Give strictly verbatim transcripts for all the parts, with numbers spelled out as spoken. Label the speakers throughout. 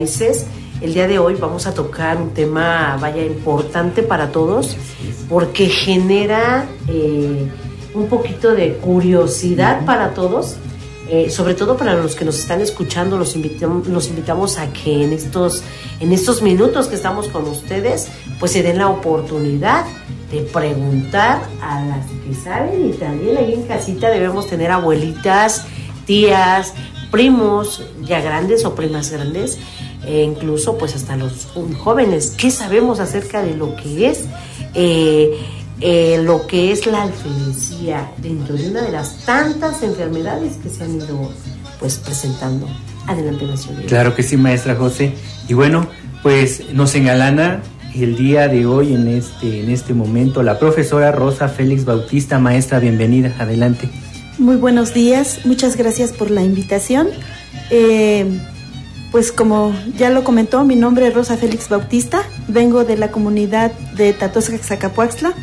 Speaker 1: El día de hoy vamos a tocar un tema, vaya, importante para todos, porque genera eh, un poquito de curiosidad para todos, eh, sobre todo para los que nos están escuchando. Los invitamos, los invitamos a que en estos, en estos minutos que estamos con ustedes, pues se den la oportunidad de preguntar a las que saben, y también ahí en casita debemos tener abuelitas, tías, primos ya grandes o primas grandes, e incluso pues hasta los jóvenes. ¿Qué sabemos acerca de lo que es eh, eh, lo que es la alferecía dentro de una de las tantas enfermedades que se han ido pues presentando? Adelante, Nacional.
Speaker 2: Claro que sí, maestra José. Y bueno, pues nos engalana el día de hoy en este, en este momento la profesora Rosa Félix Bautista. Maestra, bienvenida, adelante.
Speaker 3: Muy buenos días, muchas gracias por la invitación. Eh, pues como ya lo comentó, mi nombre es Rosa Félix Bautista, vengo de la comunidad de Tatosca-Zacapuaxtla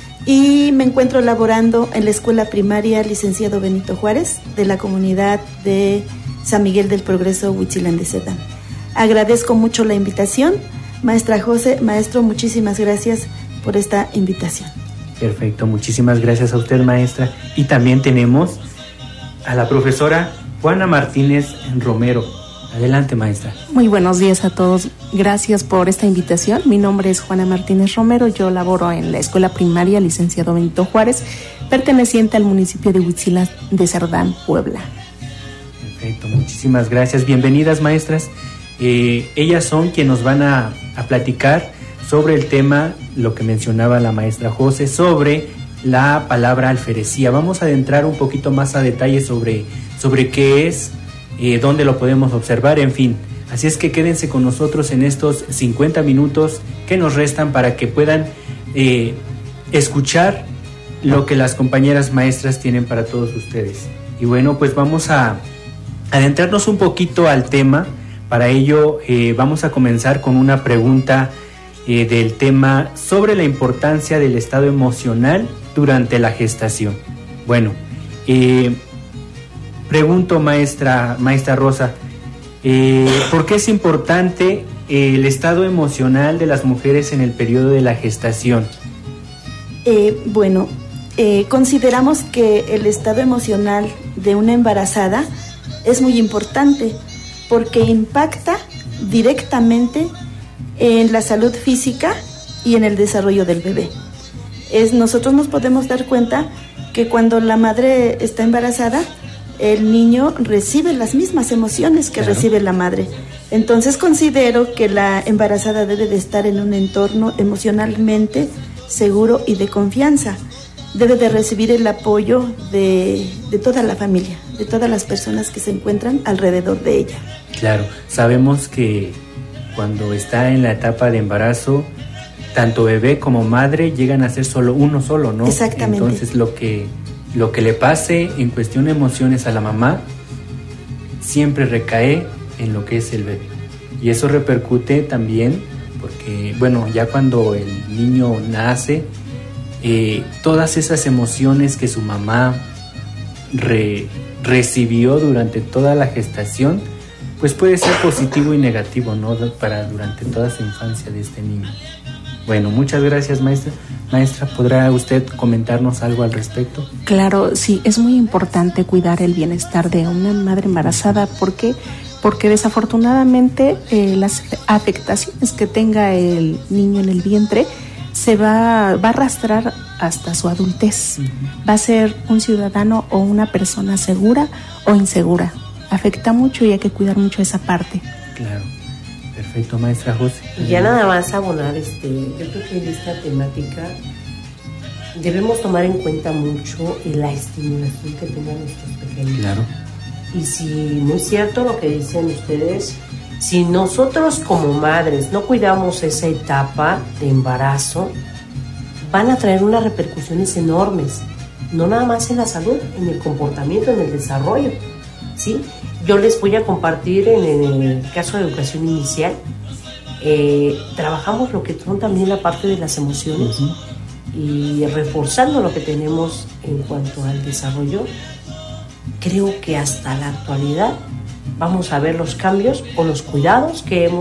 Speaker 3: y me encuentro laborando en la escuela primaria Licenciado Benito Juárez de la comunidad de San Miguel del Progreso, Huitzilán de Cerdán. Agradezco mucho la invitación. Maestra José, maestro, muchísimas gracias por esta invitación.
Speaker 2: Perfecto, muchísimas gracias a usted, maestra. Y también tenemos a la profesora Juana Martínez Romero. Adelante, maestra.
Speaker 4: Muy buenos días a todos. Gracias por esta invitación. Mi nombre es Juana Martínez Romero. Yo laboro en la escuela primaria Licenciado Benito Juárez, perteneciente al municipio de Huitzilán de Cerdán, Puebla.
Speaker 2: Perfecto, muchísimas gracias. Bienvenidas, maestras. Eh, ellas son quienes nos van a, a platicar sobre el tema, lo que mencionaba la maestra José, sobre la palabra alferecía. Vamos a adentrar un poquito más a detalle sobre, sobre qué es, eh, dónde lo podemos observar, en fin. Así es que quédense con nosotros en estos cincuenta minutos que nos restan para que puedan eh, escuchar lo que las compañeras maestras tienen para todos ustedes. Y bueno, pues vamos a adentrarnos un poquito al tema. Para ello eh, vamos a comenzar con una pregunta eh, del tema sobre la importancia del estado emocional durante la gestación. Bueno, eh, pregunto, maestra, maestra Rosa, eh, ¿por qué es importante eh, el estado emocional de las mujeres en el periodo de la gestación?
Speaker 3: Eh, bueno, eh, consideramos que el estado emocional de una embarazada es muy importante porque impacta directamente en la salud física y en el desarrollo del bebé. Es, nosotros nos podemos dar cuenta que cuando la madre está embarazada, el niño recibe las mismas emociones que claro. recibe la madre. Entonces considero que la embarazada debe de estar en un entorno emocionalmente seguro y de confianza. Debe de recibir el apoyo de, de toda la familia, de todas las personas que se encuentran alrededor de ella.
Speaker 2: Claro, sabemos que cuando está en la etapa de embarazo, tanto bebé como madre llegan a ser solo uno solo, ¿no?
Speaker 3: Exactamente.
Speaker 2: Entonces lo que, lo que le pase en cuestión de emociones a la mamá siempre recae en lo que es el bebé. Y eso repercute también porque, bueno, ya cuando el niño nace, eh, todas esas emociones que su mamá re, recibió durante toda la gestación, pues puede ser positivo y negativo, ¿no? Para durante toda su infancia de este niño. Bueno, muchas gracias, maestra. Maestra, ¿podrá usted comentarnos algo al respecto?
Speaker 4: Claro, sí, es muy importante cuidar el bienestar de una madre embarazada. ¿Por qué? Porque desafortunadamente eh, las afectaciones que tenga el niño en el vientre se va, va a arrastrar hasta su adultez. Uh-huh. Va a ser un ciudadano o una persona segura o insegura. Afecta mucho y hay que cuidar mucho esa parte.
Speaker 2: Claro. Perfecto, maestra José.
Speaker 1: Y ya nada más abonar, este, yo creo que en esta temática debemos tomar en cuenta mucho la estimulación que tengan nuestros pequeños.
Speaker 2: Claro.
Speaker 1: Y si, muy cierto lo que dicen ustedes, si nosotros como madres no cuidamos esa etapa de embarazo, van a traer unas repercusiones enormes, no nada más en la salud, en el comportamiento, en el desarrollo, ¿sí? Yo les voy a compartir en, en el caso de educación inicial, eh, trabajamos lo que son también la parte de las emociones uh-huh. y reforzando lo que tenemos en cuanto al desarrollo. Creo que hasta la actualidad vamos a ver los cambios o los cuidados que hemos